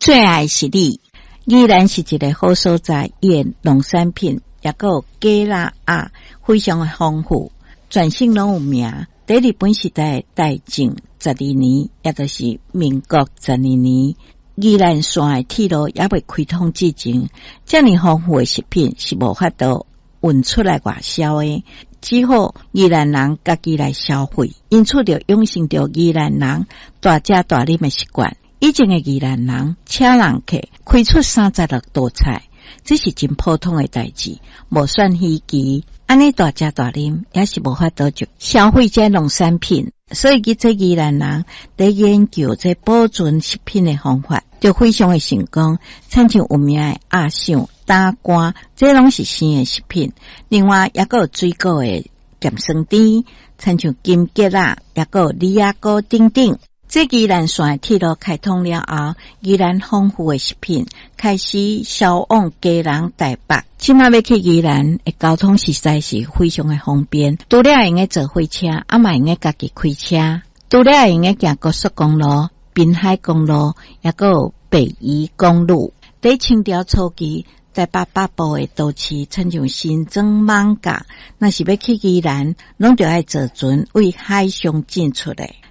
最爱是你。宜兰是一个好所在，伊的农产品也个有鸡啦鸭，非常的丰富，全省拢有名。在日本时代大正12年，也就是民国12年，宜兰线的铁路也未开通之前，这么丰富的食品是无法度运出来外销的，只好宜兰人家己来消费，因此就养成着宜兰人大食大啉的习惯。以前的宜兰人请人客开出36道菜，这是真普通的代志，无算稀奇。安尼大食大啉也是无法度就消费这农产品，所以这宜兰人在研究这保存食品的方法，就非常的成功。亲像有名的鸭掌、打干，这拢是生的食品。另外也个有水果的咸酸甜，亲像金桔啦，也个有李亚果等等。这宜兰线的铁路开通了后，宜兰丰富的食品开始销往基隆、台北。即马要去宜兰的交通实在是非常的方便，除了用的坐火车，嘛用的家己开车，除了用的行高速公路、滨海公路，也个有北宜公路。在清朝初期，在北部的都市，亲像新庄、艋舺，若是要去宜兰，拢着爱坐船为海上进出的。